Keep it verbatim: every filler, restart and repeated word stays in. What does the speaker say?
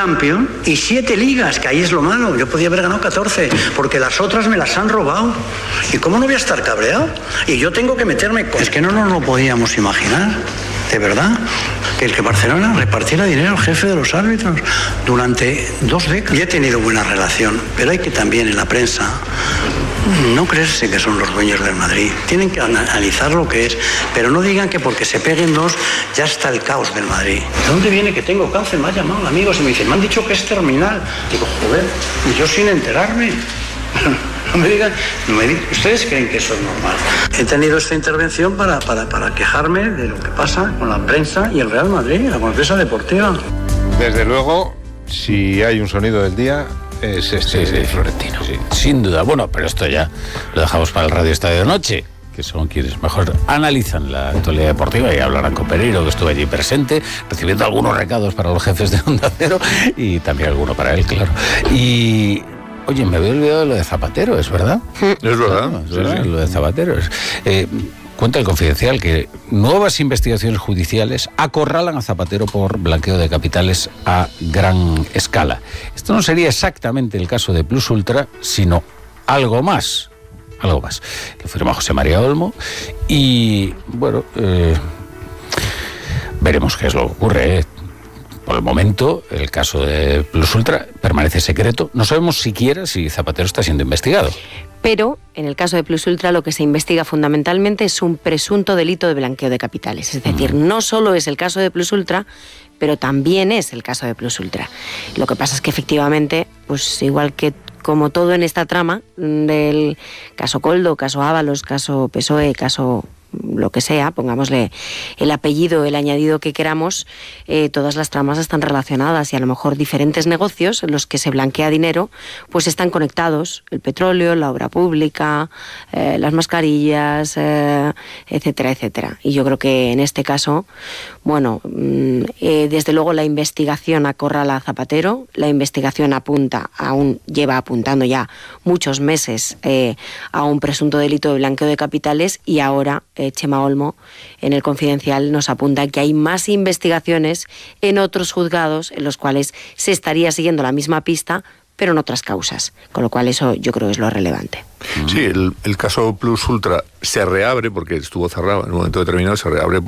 Champions y siete ligas, que ahí es lo malo. Yo podía haber ganado catorce, porque las otras me las han robado. ¿Y cómo no voy a estar cabreado? Y yo tengo que meterme con... Es que no nos lo podíamos imaginar, de verdad, que el que Barcelona repartiera dinero al jefe de los árbitros durante dos décadas. Y he tenido buena relación, pero hay que también en la prensa no creerse que son los dueños del Madrid. Tienen que analizar lo que es, pero no digan que porque se peguen dos ya está el caos del Madrid. ¿De dónde viene que tengo cáncer? Me ha llamado amigos y me dicen, me han dicho que es terminal. Digo, joder, y yo sin enterarme. No me digan, no me digan, ¿ustedes creen que eso es normal? He tenido esta intervención para, para, para quejarme de lo que pasa con la prensa y el Real Madrid, la prensa deportiva. Desde luego, si hay un sonido del día, es este, sí, sí, Florentino. Sí, sin duda. Bueno, pero esto ya lo dejamos para el Radio Estadio de Noche, que son quienes mejor analizan la actualidad deportiva, y hablarán con Pereiro, que estuvo allí presente, recibiendo algunos recados para los jefes de Onda Cero y también alguno para él, claro. Y... Oye, me había olvidado de lo de Zapatero, ¿es verdad? Es verdad. No, es verdad, sí, sí. Lo de Zapatero. Eh, cuenta el Confidencial que nuevas investigaciones judiciales acorralan a Zapatero por blanqueo de capitales a gran escala. Esto no sería exactamente el caso de Plus Ultra, sino algo más. Algo más. Lo firma José María Olmo y, bueno, eh, veremos qué es lo que ocurre, ¿eh? Por el momento, el caso de Plus Ultra permanece secreto. No sabemos siquiera si Zapatero está siendo investigado. Pero, en el caso de Plus Ultra, lo que se investiga fundamentalmente es un presunto delito de blanqueo de capitales. Es decir, mm. no solo es el caso de Plus Ultra, pero también es el caso de Plus Ultra. Lo que pasa es que, efectivamente, pues igual que como todo en esta trama del caso Koldo, caso Ábalos, caso P S O E, caso lo que sea, pongámosle el apellido, el añadido que queramos, eh, todas las tramas están relacionadas y a lo mejor diferentes negocios en los que se blanquea dinero, pues están conectados, el petróleo, la obra pública, eh, las mascarillas, eh, etcétera, etcétera. Y yo creo que en este caso, bueno, eh, desde luego la investigación acorrala a Zapatero, la investigación apunta, aún lleva apuntando ya muchos meses eh, a un presunto delito de blanqueo de capitales, y ahora eh, Chema Olmo en el Confidencial nos apunta que hay más investigaciones en otros juzgados en los cuales se estaría siguiendo la misma pista, pero en otras causas, con lo cual eso yo creo es lo relevante. Sí, el, el caso Plus Ultra se reabre porque estuvo cerrado en un momento determinado, se reabre